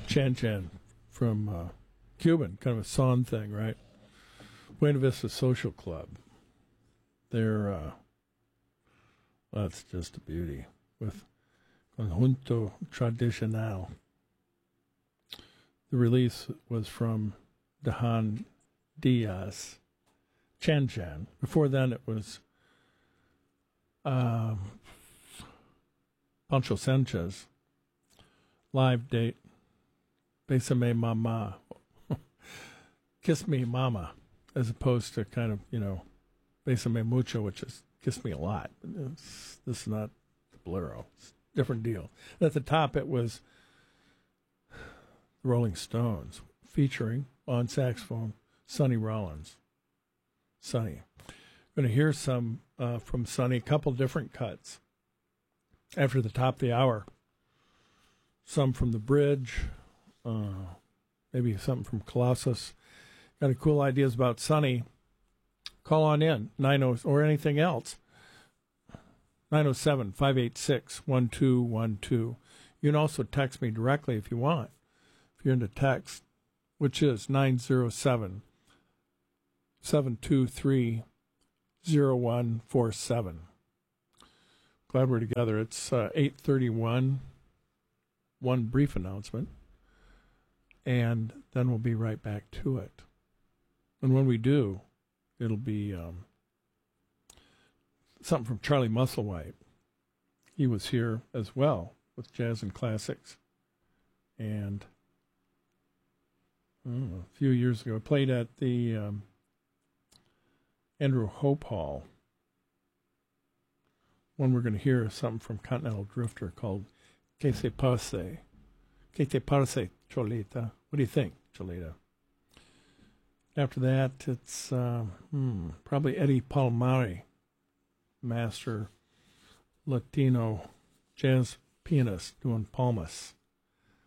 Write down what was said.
Chan Chan from Cuban, kind of a son thing, right? Buena Vista Social Club. They're, that's just a beauty with Conjunto Tradicional. The release was from Dahan Diaz, Chan Chan. Before then it was Pancho Sanchez. Live date, Bésame Mama, Kiss Me Mama, as opposed to kind of, Bésame Mucho, which is Kiss Me a Lot. This is not the Bolero. It's a different deal. And at the top it was the Rolling Stones, featuring on saxophone Sonny Rollins. Sonny. Going to hear some from Sonny, a couple different cuts after the top of the hour. Some from The Bridge, maybe something from Colossus. Got any cool ideas about Sonny? Call on in, 90 or anything else. 907-586-1212. You can also text me directly if you want. If you're into text, which is 907-723-0147. Glad we're together. It's 8:31. One brief announcement, and then we'll be right back to it. And when we do, it'll be something from Charlie Musselwhite. He was here as well with Jazz and Classics. And a few years ago, I played at the Andrew Hope Hall. One we're going to hear is something from Continental Drifter called Que se parece? Que te parece, Cholita? What do you think, Cholita? After that, it's probably Eddie Palmieri, master Latino jazz pianist, doing palmas.